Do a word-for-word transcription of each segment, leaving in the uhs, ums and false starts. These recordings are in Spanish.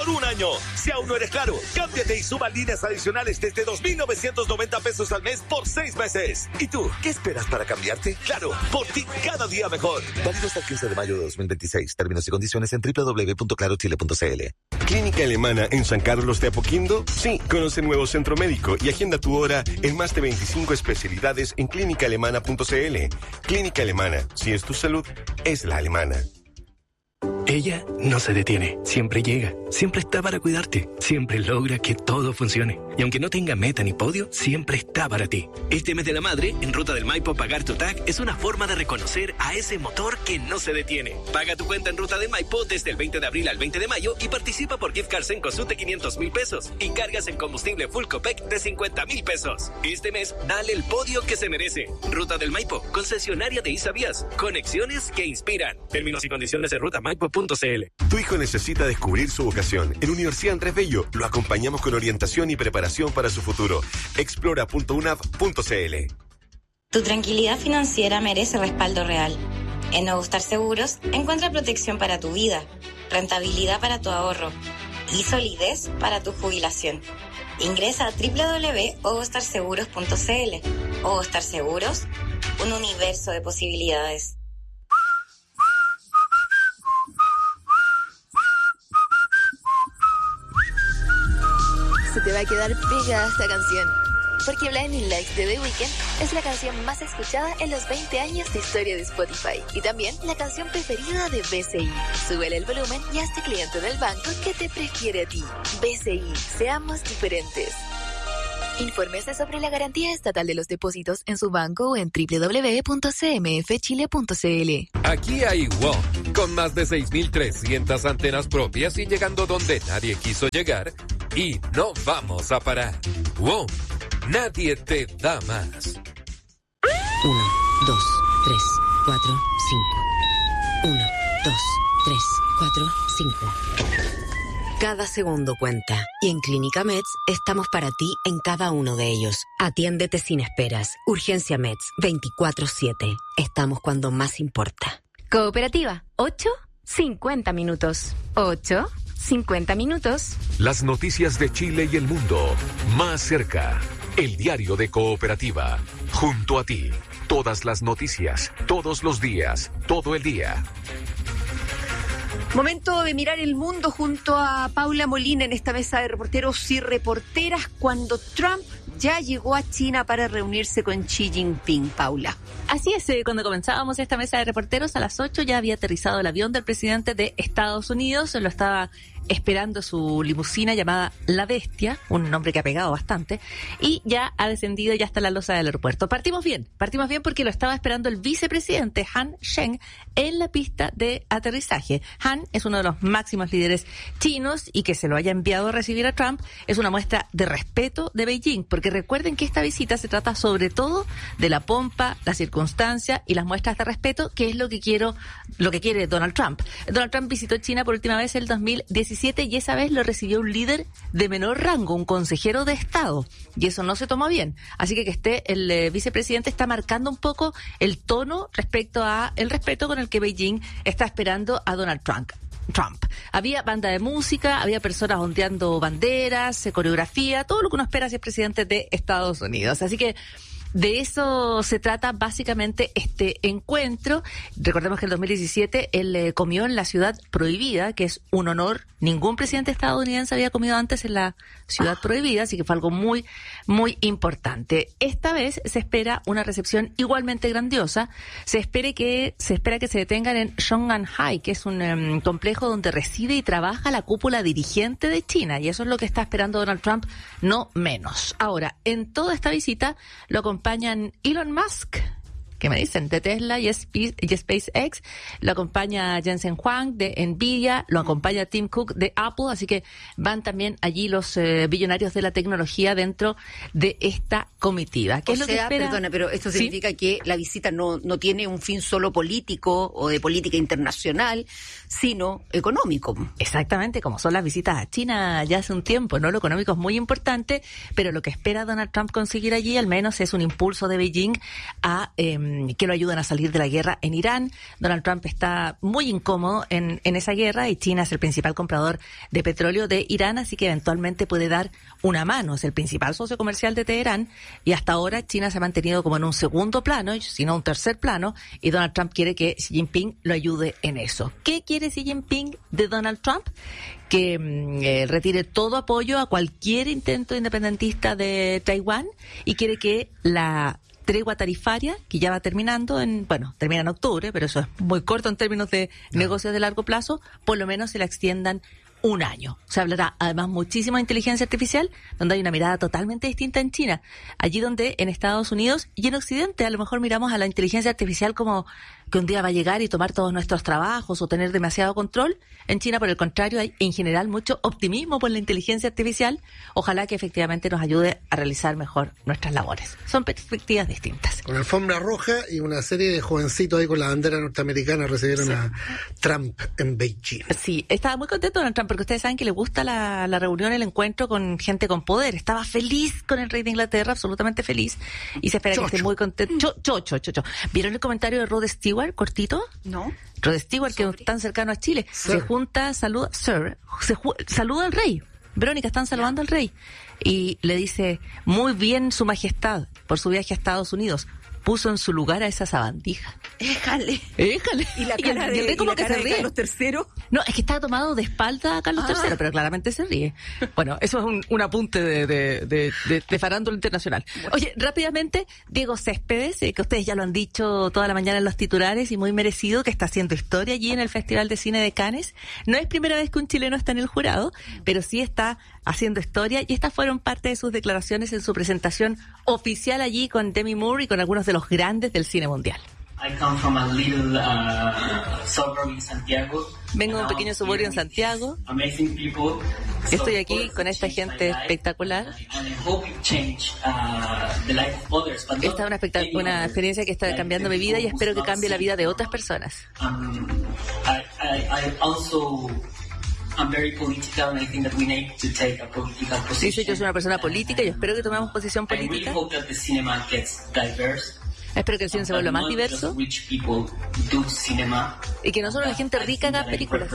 por un año. Si aún no eres Claro, cámbiate y suma líneas adicionales desde dos mil novecientos noventa pesos al mes por seis meses. ¿Y tú, qué esperas para cambiarte? Claro, por ti cada día mejor. Válido hasta el quince de mayo de dos mil veintiséis. Términos y condiciones en doble u doble u doble u punto claro chile punto c l. ¿Clínica Alemana en San Carlos de Apoquindo? Sí, conoce el nuevo centro médico y agenda tu hora en más de veinticinco especialidades en clínica alemana punto c l. Clínica Alemana, si es tu salud, es la alemana. Ella no se detiene, siempre llega, siempre está para cuidarte, siempre logra que todo funcione. Y aunque no tenga meta ni podio, siempre está para ti. Este mes de la madre, en Ruta del Maipo, pagar tu T A C es una forma de reconocer a ese motor que no se detiene. Paga tu cuenta en Ruta del Maipo desde el veinte de abril al veinte de mayo y participa por gift cards en Cosut de quinientos mil pesos y cargas en combustible Full Copec de cincuenta mil pesos. Este mes, dale el podio que se merece. Ruta del Maipo, concesionaria de Isavías. Conexiones que inspiran. Términos y condiciones en ruta maipo punto c l. Tu hijo necesita descubrir su vocación. En Universidad Andrés Bello lo acompañamos con orientación y preparación para su futuro. explora punto u n a v punto c l. Tu tranquilidad financiera merece respaldo real. En Ogostar Seguros encuentra protección para tu vida, rentabilidad para tu ahorro y solidez para tu jubilación. Ingresa a doble u doble u doble u punto ogostar seguros punto c l. Ogostar Seguros, un universo de posibilidades. Se te va a quedar pegada esta canción, porque Blinding Lights de The Weeknd es la canción más escuchada en los veinte años de historia de Spotify y también la canción preferida de B C I. Súbele el volumen y hazte cliente del banco que te prefiere a ti. B C I, seamos diferentes. Infórmese sobre la garantía estatal de los depósitos en su banco o en doble u doble u doble u punto c m f chile punto c l. Aquí hay WOM, con más de seis mil trescientas antenas propias y llegando donde nadie quiso llegar, y no vamos a parar. WOM, nadie te da más. Uno, dos, tres, cuatro, cinco. Uno, dos, tres, cuatro, cinco. Cada segundo cuenta y en Clínica Meds estamos para ti en cada uno de ellos. Atiéndete sin esperas. Urgencia Meds veinticuatro siete. Estamos cuando más importa. Cooperativa, ocho, cincuenta minutos. ocho, cincuenta minutos. Las noticias de Chile y el mundo más cerca. El diario de Cooperativa. Junto a ti. Todas las noticias, todos los días, todo el día. Momento de mirar el mundo junto a Paula Molina en esta mesa de reporteros y reporteras cuando Trump ya llegó a China para reunirse con Xi Jinping. Paula. Así es, eh, cuando comenzábamos esta mesa de reporteros a las ocho ya había aterrizado el avión del presidente de Estados Unidos, lo estaba esperando su limusina llamada La Bestia, un nombre que ha pegado bastante, y ya ha descendido, ya está en la losa del aeropuerto. Partimos bien, partimos bien porque lo estaba esperando el vicepresidente Han Zheng en la pista de aterrizaje. Han es uno de los máximos líderes chinos y que se lo haya enviado a recibir a Trump es una muestra de respeto de Beijing, porque recuerden que esta visita se trata sobre todo de la pompa, la circunstancia y las muestras de respeto, que es lo que quiero, lo que quiere Donald Trump. Donald Trump visitó China por última vez en el dos mil diecisiete y esa vez lo recibió un líder de menor rango, un consejero de Estado, y eso no se tomó bien. Así que que esté el eh, vicepresidente está marcando un poco el tono respecto a el respeto con el que Beijing está esperando a Donald Trump. Trump. Había banda de música, había personas ondeando banderas, coreografía, todo lo que uno espera si es presidente de Estados Unidos. Así que de eso se trata básicamente este encuentro. Recordemos que en el dos mil diecisiete él eh, comió en la ciudad prohibida, que es un honor. Ningún presidente estadounidense había comido antes en la ciudad prohibida, así que fue algo muy, muy importante. Esta vez se espera una recepción igualmente grandiosa. Se espera que se espera que se detengan en Zhongnanhai, que es un um, complejo donde reside y trabaja la cúpula dirigente de China, y eso es lo que está esperando Donald Trump, no menos. Ahora, en toda esta visita lo acompañan Elon Musk, que me dicen, de Tesla y SpaceX, lo acompaña Jensen Huang de Nvidia, lo acompaña Tim Cook de Apple, así que van también allí los eh, billonarios de la tecnología dentro de esta comitiva. ¿Qué o es lo sea, que espera? Perdona, pero esto ¿Sí? significa que la visita no, no tiene un fin solo político o de política internacional, sino económico. Exactamente, como son las visitas a China ya hace un tiempo, ¿no? Lo económico es muy importante, pero lo que espera Donald Trump conseguir allí al menos es un impulso de Beijing a eh, eh, que lo ayuden a salir de la guerra en Irán. Donald Trump está muy incómodo en, en esa guerra y China es el principal comprador de petróleo de Irán, así que eventualmente puede dar una mano. Es el principal socio comercial de Teherán y hasta ahora China se ha mantenido como en un segundo plano, sino un tercer plano, y Donald Trump quiere que Xi Jinping lo ayude en eso. ¿Qué quiere Xi Jinping de Donald Trump? Que eh, retire todo apoyo a cualquier intento independentista de Taiwán y quiere que la tregua tarifaria, que ya va terminando en, bueno, termina en octubre, pero eso es muy corto en términos de no. negocios de largo plazo, por lo menos se la extiendan un año. Se hablará además muchísimo de inteligencia artificial, donde hay una mirada totalmente distinta en China. Allí donde en Estados Unidos y en Occidente a lo mejor miramos a la inteligencia artificial como que un día va a llegar y tomar todos nuestros trabajos o tener demasiado control. En China, por el contrario, hay en general mucho optimismo por la inteligencia artificial. Ojalá que efectivamente nos ayude a realizar mejor nuestras labores. Son perspectivas distintas. Con alfombra roja y una serie de jovencitos ahí con la bandera norteamericana recibieron sí. a Trump en Beijing. Sí, estaba muy contento Donald Trump porque ustedes saben que le gusta la, la reunión, el encuentro con gente con poder. Estaba feliz con el rey de Inglaterra, absolutamente feliz. Y se espera chocho. que esté muy contento. Cho, chocho, chocho. ¿Vieron el comentario de Rod Stewart, cortito? No. Rod Stewart, que es tan cercano a Chile, Sir. se junta, saluda, Sir, se ju- saluda al rey. Verónica, están saludando al rey. Y le dice, muy bien su majestad, por su viaje a Estados Unidos. Puso en su lugar a esa sabandija. Éjale. Éjale. Y la cara de, de, como y la que cara se ríe. de Carlos tercero. No, es que está tomado de espalda a Carlos ah. tercero, pero claramente se ríe. Bueno, eso es un, un apunte de, de, de, de, de farándula internacional. Oye, rápidamente, Diego Céspedes, eh, que ustedes ya lo han dicho toda la mañana en los titulares y muy merecido, que está haciendo historia allí en el Festival de Cine de Cannes. No es primera vez que un chileno está en el jurado, pero sí está haciendo historia y estas fueron parte de sus declaraciones en su presentación oficial allí con Demi Moore y con algunos de los grandes del cine mundial. I come from a little uh, suburb in Santiago. Vengo de un pequeño suburbio en Santiago. Amazing people. Estoy aquí con esta gente espectacular. Esta es una, espect- una experiencia que está cambiando mi vida y espero que cambie la vida de otras personas. Um, I, I, I also I'm very political and I think that we need to take a political position. Dice, yo soy una persona política y espero que tomemos posición política. I really hope that the cinema gets diverse. Espero que el cine se vuelva más diverso y que no solo la gente rica haga películas.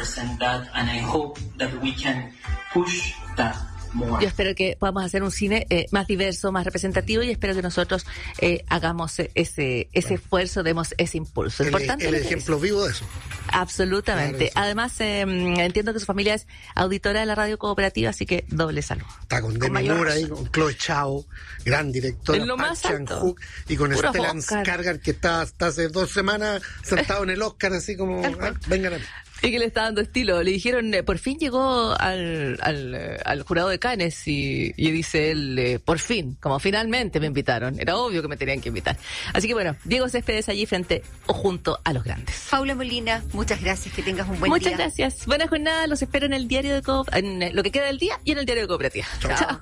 Yo espero que podamos hacer un cine eh, más diverso, más representativo y espero que nosotros eh, hagamos ese ese esfuerzo, demos ese impulso. El, Importante el ejemplo vivo de eso. Absolutamente. Claro, además, eh, entiendo que su familia es auditora de la radio cooperativa, así que doble salud. Está con Demi Moore ahí, con Chloe Chao, gran directora, en lo más alto. Y con Puro Stellan Skarsgård, que está hasta hace dos semanas sentado en el Oscar, así como, ah, vengan a mí. Y que le está dando estilo. Le dijeron, eh, por fin llegó al, al, eh, al jurado de Cannes y, y dice él, eh, por fin, como finalmente me invitaron. Era obvio que me tenían que invitar. Así que bueno, Diego Céspedes allí frente o junto a los grandes. Paula Molina, muchas gracias, que tengas un buen Muchas día. Muchas gracias. Buena jornada, los espero en el diario de Co- en eh, lo que queda del día y en el diario de Cooperativa. Chao. Chao.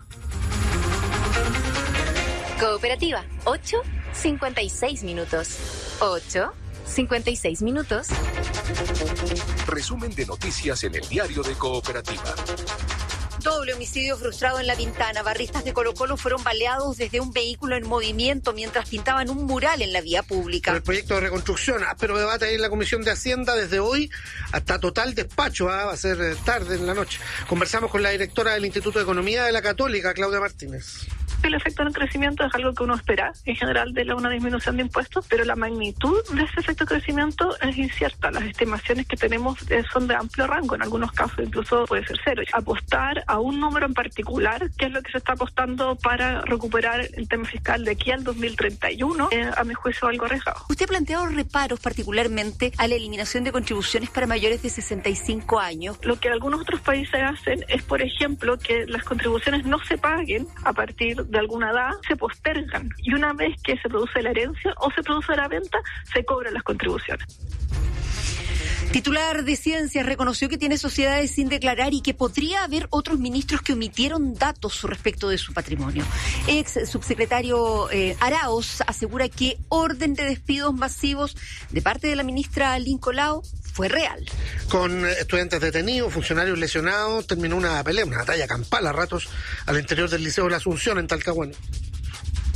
Cooperativa, ocho cincuenta y seis minutos. ocho cincuenta y seis minutos. Resumen de noticias en el diario de Cooperativa. Doble homicidio frustrado en La Pintana. Barristas de Colo Colo fueron baleados desde un vehículo en movimiento mientras pintaban un mural en la vía pública. Por el proyecto de reconstrucción, áspero debate ahí en la Comisión de Hacienda desde hoy hasta total despacho, ¿eh? Va a ser tarde en la noche. Conversamos con la directora del Instituto de Economía de la Católica, Claudia Martínez. El efecto del crecimiento es algo que uno espera, en general, de una disminución de impuestos, pero la magnitud de ese efecto de crecimiento es incierta. Las estimaciones que tenemos son de amplio rango, en algunos casos incluso puede ser cero. Apostar a un número en particular, que es lo que se está apostando para recuperar el tema fiscal de aquí al dos mil treinta y uno, eh, a mi juicio algo arriesgado. Usted ha planteado reparos particularmente a la eliminación de contribuciones para mayores de sesenta y cinco años. Lo que algunos otros países hacen es, por ejemplo, que las contribuciones no se paguen a partir de alguna edad, se postergan y una vez que se produce la herencia o se produce la venta, se cobran las contribuciones. Titular de Ciencias reconoció que tiene sociedades sin declarar y que podría haber otros ministros que omitieron datos respecto de su patrimonio. Ex subsecretario eh, Arauz asegura que orden de despidos masivos de parte de la ministra Lincolao fue real. Con estudiantes detenidos, funcionarios lesionados, terminó una pelea, una batalla campal a ratos al interior del Liceo de la Asunción en Talcahuano.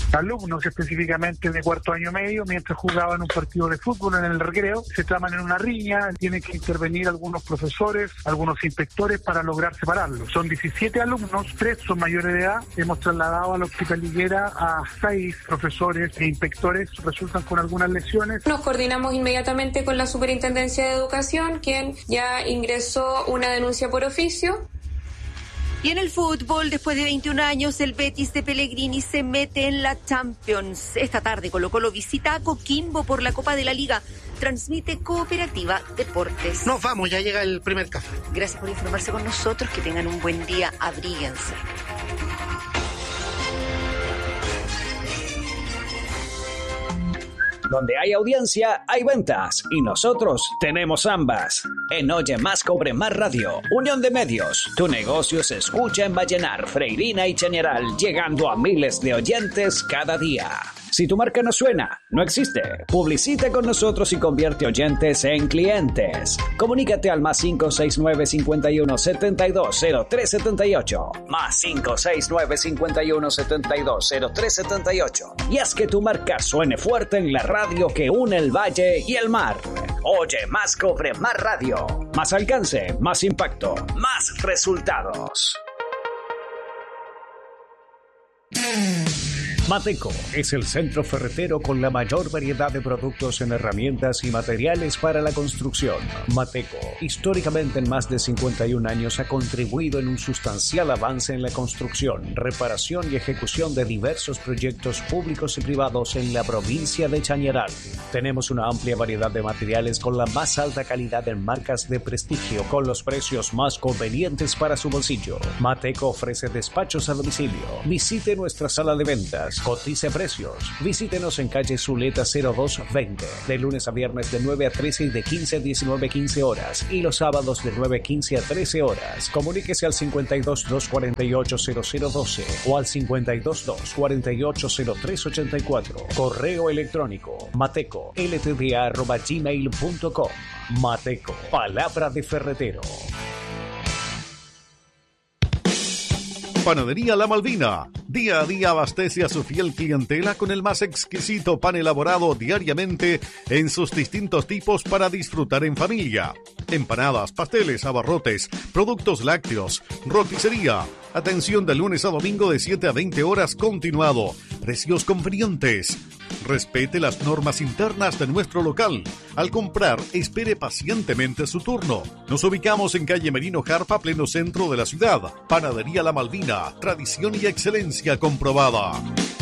alumnos específicamente de cuarto año medio, mientras jugaban un partido de fútbol en el recreo, se traman en una riña, tienen que intervenir algunos profesores, algunos inspectores para lograr separarlos. Son diecisiete alumnos, tres son mayores de edad, hemos trasladado a la Hospital Higuera a seis profesores e inspectores, resultan con algunas lesiones. Nos coordinamos inmediatamente con la Superintendencia de Educación, quien ya ingresó una denuncia por oficio. Y en el fútbol, después de veintiún años, el Betis de Pellegrini se mete en la Champions. Esta tarde Colo-Colo visita a Coquimbo por la Copa de la Liga. Transmite Cooperativa Deportes. Nos vamos, ya llega el primer café. Gracias por informarse con nosotros, que tengan un buen día, abríguense. Donde hay audiencia, hay ventas. Y nosotros tenemos ambas. En Oye Más Cobre Más Radio, Unión de Medios. Tu negocio se escucha en Vallenar, Freirina y Chañaral, llegando a miles de oyentes cada día. Si tu marca no suena, no existe. Publicita con nosotros y convierte oyentes en clientes. Comunícate al más cinco seis nueve, cincuenta y uno, setenta y dos, cero tres setenta y ocho. Más cinco seis nueve, cincuenta y uno, setenta y dos, cero tres setenta y ocho. Y haz que tu marca suene fuerte en la radio que une el valle y el mar. Oye Más Cobre Más Radio. Más alcance, más impacto, más resultados. Mateco es el centro ferretero con la mayor variedad de productos en herramientas y materiales para la construcción. Mateco, históricamente en más de cincuenta y un años, ha contribuido en un sustancial avance en la construcción, reparación y ejecución de diversos proyectos públicos y privados en la provincia de Chañaral. Tenemos una amplia variedad de materiales con la más alta calidad en marcas de prestigio, con los precios más convenientes para su bolsillo. Mateco ofrece despachos a domicilio. Visite nuestra sala de ventas. Cotice precios. Visítenos en calle Zuleta cero dos veinte, de lunes a viernes de nueve a trece y de quince a diecinueve quince horas, y los sábados de nueve quince a trece horas. Comuníquese al cincuenta y dos, doscientos cuarenta y ocho, cero cero doce o al cincuenta y dos, doscientos cuarenta y ocho, cero tres ochenta y cuatro. Correo electrónico mateco l t d a arroba gmail punto com. Mateco, palabra de ferretero. Panadería La Malvina. Día a día abastece a su fiel clientela con el más exquisito pan elaborado diariamente en sus distintos tipos para disfrutar en familia. Empanadas, pasteles, abarrotes, productos lácteos, roticería. Atención de lunes a domingo de siete a veinte horas continuado. Precios convenientes. Respete las normas internas de nuestro local. Al comprar, espere pacientemente su turno. Nos ubicamos en calle Merino Jarpa, pleno centro de la ciudad. Panadería La Malvina, tradición y excelencia comprobada.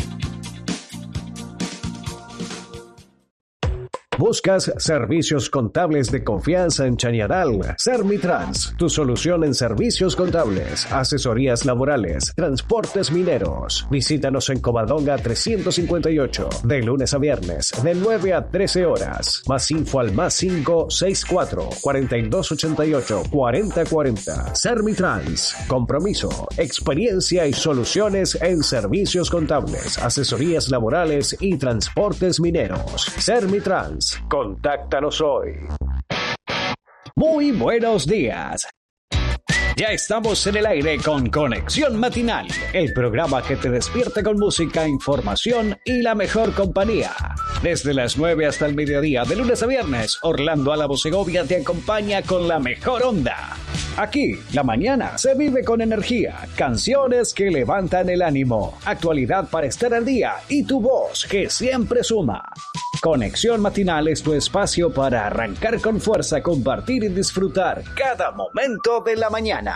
¿Buscas servicios contables de confianza en Chañaral? Sermitrans, tu solución en servicios contables, asesorías laborales, transportes mineros. Visítanos en Covadonga trescientos cincuenta y ocho, de lunes a viernes, de nueve a trece horas. Más info al más cinco seis cuatro, cuarenta y dos ochenta y ocho, cuarenta cuarenta. Sermitrans, compromiso, experiencia y soluciones en servicios contables, asesorías laborales y transportes mineros. Sermitrans. Contáctanos hoy. Muy buenos días. Ya estamos en el aire con Conexión Matinal, el programa que te despierta con música, información y la mejor compañía. Desde las nueve hasta el mediodía, de lunes a viernes, Orlando Álamo Segovia te acompaña con la mejor onda. Aquí, la mañana se vive con energía, canciones que levantan el ánimo, actualidad para estar al día y tu voz que siempre suma. Conexión Matinal es tu espacio para arrancar con fuerza, compartir y disfrutar cada momento de la mañana.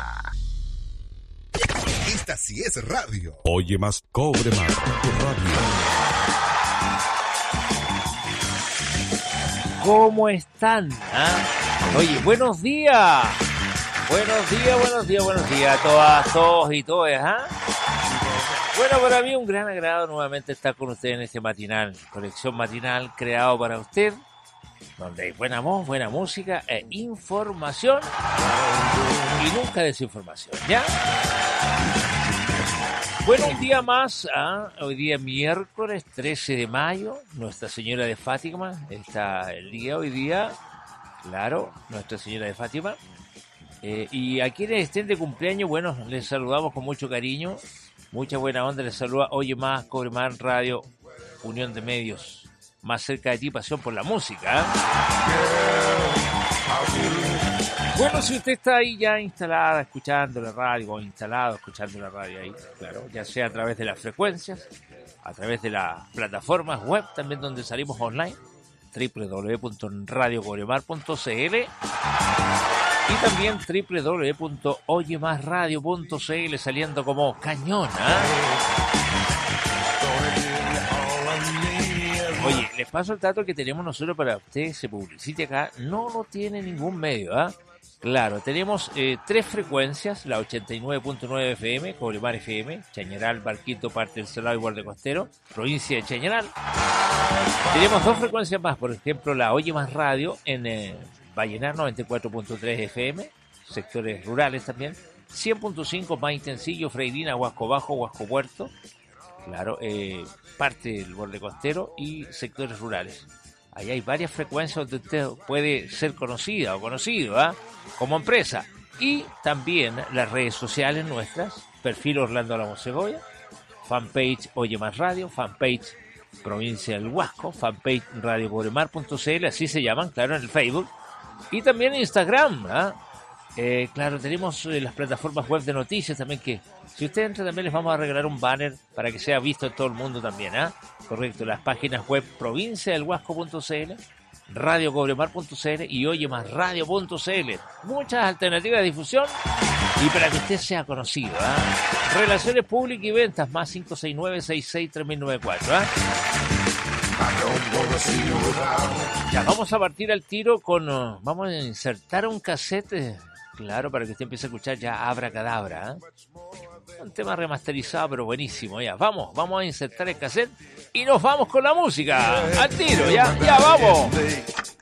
Esta sí es radio. Oye Más Cobre Más Radio. ¿Cómo están? ¿Ah? Oye, buenos días. Buenos días, buenos días, buenos días a todas, todos y todas, ¿ah? Bueno, para mí un gran agrado nuevamente estar con usted en este matinal, Conexión Matinal creado para usted, donde hay buena voz, buena música e información y nunca desinformación, ¿ya? Bueno, un día más, ¿ah? Hoy día miércoles trece de mayo, Nuestra Señora de Fátima, está el día hoy día, claro, Nuestra Señora de Fátima. Eh, y a quienes estén de cumpleaños, bueno, les saludamos con mucho cariño. Mucha buena onda, les saluda Oye Más, Cobre Más Radio, Unión de Medios. Más cerca de ti, pasión por la música. ¿eh? Bueno, si usted está ahí ya instalada, escuchando la radio, o instalado, escuchando la radio ahí, claro, ya sea a través de las frecuencias, a través de las plataformas web, también donde salimos online, doble u doble u doble u punto radio cobremar punto c l y también doble u doble u doble u punto oye más radio punto c l, saliendo como cañona. Oye, les paso el dato que tenemos nosotros para que usted se publicite acá. No lo tiene ningún medio, ¿ah? ¿eh? Claro, tenemos eh, tres frecuencias, la ochenta y nueve punto nueve F M, Cobremar F M, Chañaral, Barquito, parte del Salado y Borde Costero, provincia de Chañaral. Tenemos dos frecuencias más, por ejemplo, la Oye Más Radio en eh, Vallenar, noventa y cuatro punto tres F M, sectores rurales también, cien punto cinco Maitencillo, Freirina, Huasco Bajo, Huasco Puerto, claro, eh, parte del Borde Costero y sectores rurales. Ahí hay varias frecuencias donde usted puede ser conocida o conocido, ¿eh? como empresa. Y también las redes sociales nuestras, perfil Orlando Alamo Segovia, fanpage Oye Más Radio, fanpage Provincia del Huasco, fanpage radio cobremar punto c l, así se llaman, claro, en el Facebook. Y también en Instagram, ¿eh? Eh, claro, tenemos eh, las plataformas web de noticias también, que si usted entra también les vamos a regalar un banner para que sea visto en todo el mundo también, ¿ah? ¿eh? Correcto, las páginas web provincia del huasco punto c l, radio cobremar punto c l y oye más radio punto c l. Muchas alternativas de difusión y para que usted sea conocido, ¿ah? ¿eh? Relaciones públicas y ventas, más cinco seis nueve, seis seis tres mil noventa y cuatro, ¿ah? ¿eh? Ya, vamos a partir al tiro con... Uh, vamos a insertar un cassette... Claro, para que usted empiece a escuchar ya Abracadabra, ¿eh? Un tema remasterizado, pero buenísimo. Ya, vamos, vamos a insertar el cassette y nos vamos con la música. Al tiro, ya, ya, vamos.